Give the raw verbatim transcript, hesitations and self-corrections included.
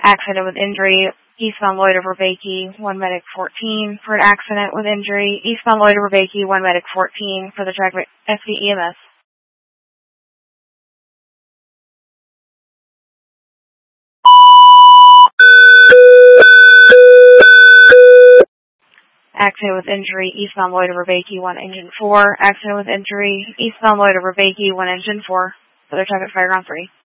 Accident with injury, eastbound Lloyd over Bakey, one medic fourteen. For an accident with injury, eastbound Lloyd over Bakey, one medic fourteen. For the track S V E M S. Accident with injury, eastbound Lloyd over Bakey, one engine four. Accident with injury, eastbound Lloyd over Bakey, one engine four. For the traffic fire ground three.